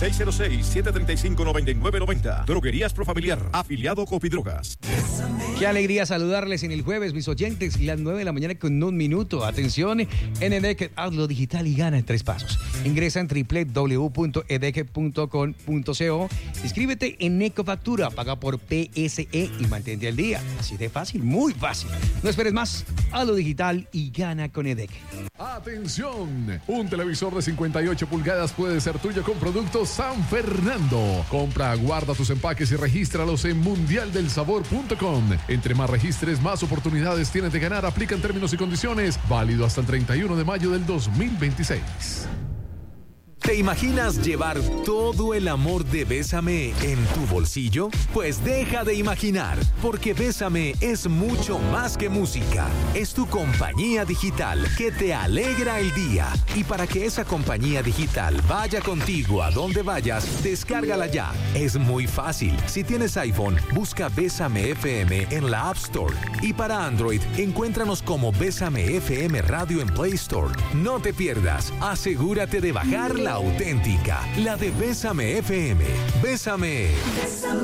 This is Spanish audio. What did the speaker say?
606-735-9990. Droguerías Profamiliar, afiliado Copidrogas. Qué alegría saludarles en el jueves, mis oyentes, las 9 de la mañana con 1 minuto. Atención, en EDEC, hazlo digital y gana en 3 pasos. Ingresa en www.edec.com.co, inscríbete en Ecofactura, paga por PSE y mantente al día. Así de fácil, muy fácil. No esperes más, hazlo digital y gana con EDEC. ¡Atención! Un televisor de 58 pulgadas puede ser tuyo con Productos San Fernando. Compra, guarda tus empaques y regístralos en mundialdelsabor.com. Entre más registres, más oportunidades tienes de ganar. Aplican términos y condiciones. Válido hasta el 31 de mayo del 2026. ¿Te imaginas llevar todo el amor de Bésame en tu bolsillo? Pues deja de imaginar, porque Bésame es mucho más que música. Es tu compañía digital que te alegra el día. Y para que esa compañía digital vaya contigo a donde vayas, descárgala ya. Es muy fácil. Si tienes iPhone, busca Bésame FM en la App Store. Y para Android, encuéntranos como Bésame FM Radio en Play Store. No te pierdas. Asegúrate de bajar la auténtica, la de Bésame FM. Bésame.